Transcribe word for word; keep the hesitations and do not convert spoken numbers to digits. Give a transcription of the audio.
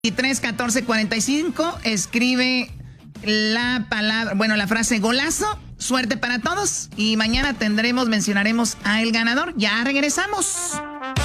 veintitrés catorce cuarenta y cinco, escribe la palabra, bueno, la frase golazo. Suerte para todos y mañana tendremos, mencionaremos a el ganador. Ya regresamos.